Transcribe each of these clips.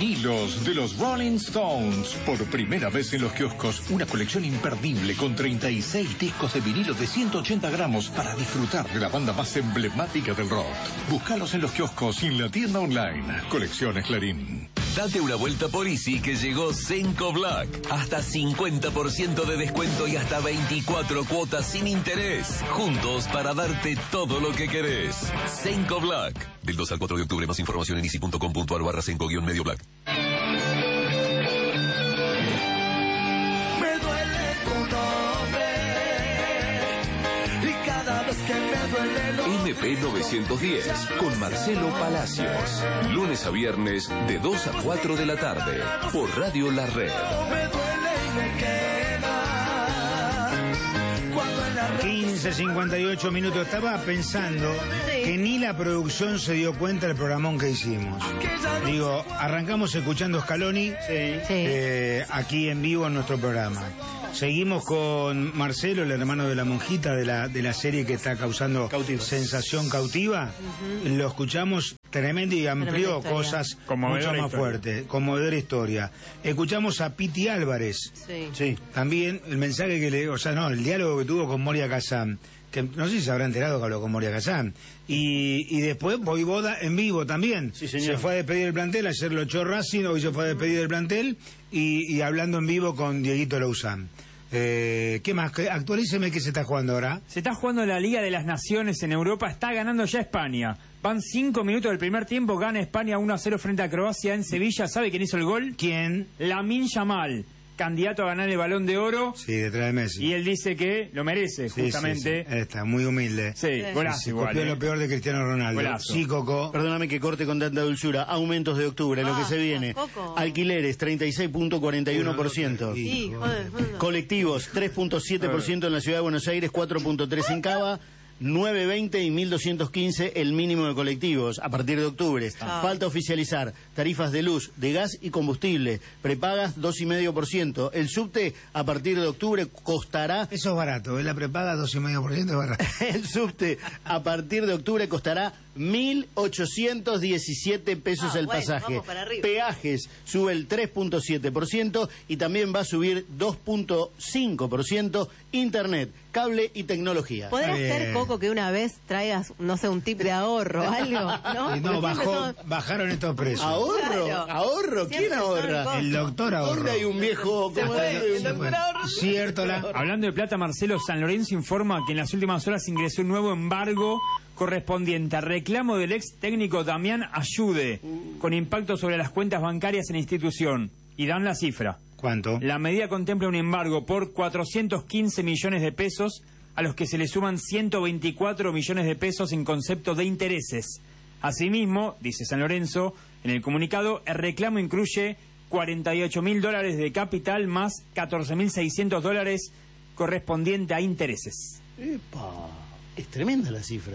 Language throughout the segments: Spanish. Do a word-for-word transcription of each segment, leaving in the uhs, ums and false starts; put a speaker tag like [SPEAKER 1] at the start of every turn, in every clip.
[SPEAKER 1] vinilos de los Rolling Stones. Por primera vez en los kioscos, una colección imperdible con treinta y seis discos de vinilo de ciento ochenta gramos para disfrutar de la banda más emblemática del rock. Búscalos en los kioscos y en la tienda online. Colecciones Clarín.
[SPEAKER 2] Date una vuelta por Easy que llegó Senco Black. Hasta cincuenta por ciento de descuento y hasta veinticuatro cuotas sin interés. Juntos para darte todo lo que querés. Senco Black. Del dos al cuatro de octubre. Más información en easy punto com punto ar barra Senco guión medio Black. M P novecientos diez con Marcelo Palacios. Lunes a viernes de dos a cuatro de la tarde por Radio La Red.
[SPEAKER 3] quince cincuenta y ocho minutos. Estaba pensando sí. que ni la producción se dio cuenta del programón que hicimos. Digo, arrancamos escuchando Scaloni sí. eh, aquí en vivo en nuestro programa. Seguimos con Marcelo, el hermano de la monjita de la de la serie que está causando Cautiva. sensación cautiva. Uh-huh. Lo escuchamos tremendo y amplió cosas mucho más fuertes. Conmovedora historia. Escuchamos a Piti Álvarez. Sí. sí. También el mensaje que le... O sea, no, el diálogo que tuvo con Moria Kazan. Que no sé si se habrá enterado que habló con Moria Kazan. Y, y después Voivoda en vivo también. Sí, señor. Se fue a despedir del plantel, ayer lo echó Racing, hoy se fue a despedir del plantel y, y hablando en vivo con Dieguito Louzán. Eh, ¿Qué más? Actualíceme qué se está jugando ahora.
[SPEAKER 4] Se está jugando la Liga de las Naciones en Europa, está ganando ya España. Van cinco minutos del primer tiempo, gana España uno a cero frente a Croacia en Sevilla. ¿Sabe quién hizo el gol?
[SPEAKER 3] ¿Quién?
[SPEAKER 4] Lamine Yamal, candidato a ganar el Balón de Oro.
[SPEAKER 3] Sí, detrás de Messi.
[SPEAKER 4] Y él dice que lo merece, sí, justamente.
[SPEAKER 3] Sí, sí. Está muy humilde.
[SPEAKER 4] Sí, sí. Golazo
[SPEAKER 3] sí,
[SPEAKER 4] igual.
[SPEAKER 3] Copió
[SPEAKER 4] eh.
[SPEAKER 3] lo peor de Cristiano Ronaldo.
[SPEAKER 4] Golazo.
[SPEAKER 3] Sí, Coco.
[SPEAKER 5] Perdóname que corte con tanta dulzura. Aumentos de octubre, ah, lo que se viene. Coco. Alquileres, treinta y seis punto cuarenta y uno por ciento.
[SPEAKER 6] Sí, joder, joder.
[SPEAKER 5] Colectivos, tres punto siete por ciento en la Ciudad de Buenos Aires, cuatro punto tres por ciento en Cava. nueve veinte y mil doscientos quince el mínimo de colectivos a partir de octubre. Ah. Falta oficializar tarifas de luz, de gas y combustible. Prepagas dos coma cinco por ciento. El subte a partir de octubre costará...
[SPEAKER 3] Eso es barato, ¿eh? La prepaga dos coma cinco por ciento es barato.
[SPEAKER 5] El subte a partir de octubre costará mil ochocientos diecisiete pesos ah, el bueno, pasaje. Peajes sube el tres punto siete por ciento y también va a subir dos punto cinco por ciento Internet, cable y tecnología.
[SPEAKER 6] ¿Podrá eh... ser, Coco, que una vez traigas, no sé, un tip de ahorro, algo? No,
[SPEAKER 3] y no bajó, son... bajaron estos precios.
[SPEAKER 5] ¿Ahorro? Claro. ¿Ahorro? ¿Quién ahorra?
[SPEAKER 3] El doctor ahorra.
[SPEAKER 5] ¿Dónde hay un viejo? ¿Cómo hay un doctor ahorro?
[SPEAKER 3] Cierto. La...
[SPEAKER 4] Hablando de plata, Marcelo, San Lorenzo informa que en las últimas horas ingresó un nuevo embargo correspondiente al reclamo del ex técnico Damián Ayude, con impacto sobre las cuentas bancarias en la institución. Y dan la cifra.
[SPEAKER 3] ¿Cuánto?
[SPEAKER 4] La medida contempla un embargo por cuatrocientos quince millones de pesos, a los que se le suman ciento veinticuatro millones de pesos en concepto de intereses. Asimismo, dice San Lorenzo, en el comunicado, el reclamo incluye cuarenta y ocho mil dólares de capital más catorce mil seiscientos dólares correspondiente a intereses.
[SPEAKER 5] ¡Epa! Es tremenda la cifra.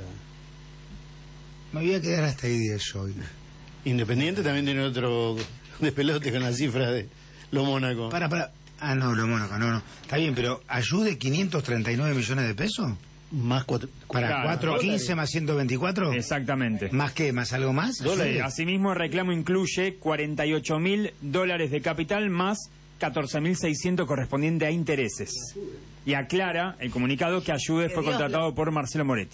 [SPEAKER 3] Me voy a quedar hasta ahí diez hoy.
[SPEAKER 5] Independiente también tiene otro despelote con la cifra de lo Mónaco.
[SPEAKER 3] Para, para. Ah, no, lo Mónaco, no, no. Está bien, pero ¿Ayude quinientos treinta y nueve millones de pesos?
[SPEAKER 5] Más cuatro...
[SPEAKER 3] ¿Para claro, cuatrocientos quince más ciento veinticuatro?
[SPEAKER 4] Exactamente.
[SPEAKER 3] ¿Más qué? ¿Más algo más?
[SPEAKER 4] Sí. Asimismo, el reclamo incluye cuarenta y ocho mil dólares de capital más catorce mil seiscientos correspondiente a intereses. Y aclara el comunicado que Ayude fue contratado por Marcelo Moretti.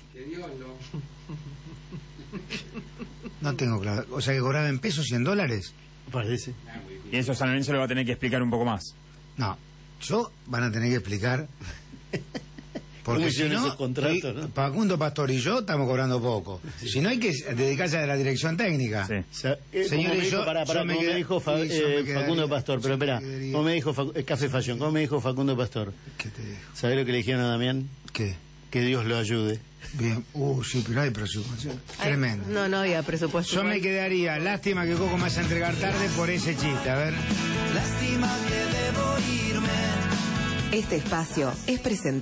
[SPEAKER 3] No tengo claro. O sea, que cobraba en pesos y en dólares.
[SPEAKER 5] Parece.
[SPEAKER 4] Y eso San Lorenzo le va a tener que explicar un poco más.
[SPEAKER 3] No, yo van a tener que explicar. Porque si no, esos contratos, ¿no? Facundo Pastor y yo estamos cobrando poco. Sí. Si no, hay que dedicarse a la dirección técnica. Sí.
[SPEAKER 5] O sea, eh, Señores, yo, para, para, yo me, quedé, me dijo fa, sí, eh, me Facundo Pastor, pero espera, ¿cómo me dijo Fac, Café Fashion? ¿Cómo me dijo Facundo Pastor?
[SPEAKER 3] ¿Qué te dijo?
[SPEAKER 5] ¿Sabés lo que le dijeron a Damián?
[SPEAKER 3] ¿Qué?
[SPEAKER 5] Que Dios lo ayude.
[SPEAKER 3] Bien, uh, sí, pero hay presupuesto. Tremendo.
[SPEAKER 6] No, no había presupuesto.
[SPEAKER 3] Yo igual. Me quedaría, lástima que Coco me vas a entregar tarde por ese chiste, a ver.
[SPEAKER 7] Lástima que debo irme.
[SPEAKER 8] Este espacio es presentado